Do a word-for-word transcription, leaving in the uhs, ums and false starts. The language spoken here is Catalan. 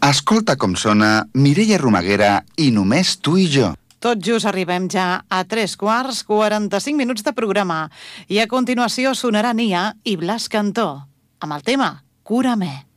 Escolta com sona Mireia Romaguera i Només tu i jo. Tot just arribem ja a tres quarts, quaranta-cinc minuts de programa. I a continuació sonarà Nia i Blas Cantó, amb el tema Cúrame.